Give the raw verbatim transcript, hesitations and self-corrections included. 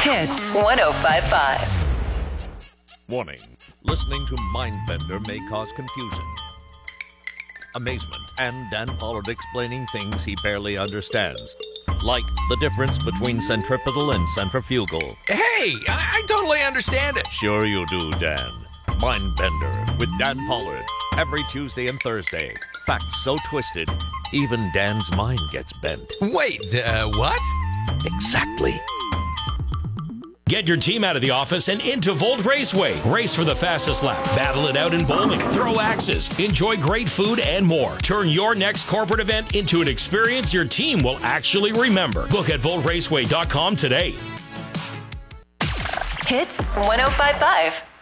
Hits one oh five point five. Warning. Listening to Mindbender may cause confusion, amazement, and Dan Pollard explaining things he barely understands. Like the difference between centripetal and centrifugal. Hey, I, I totally understand it. Sure you do, Dan. Mindbender with Dan Pollard. Every Tuesday and Thursday. Facts so twisted, even Dan's mind gets bent. Wait, uh, what? Exactly. Get your team out of the office and into Volt Raceway. Race for the fastest lap, battle it out in bowling, throw axes, enjoy great food, and more. Turn your next corporate event into an experience your team will actually remember. Book at volt raceway dot com today. Hits one oh five point five.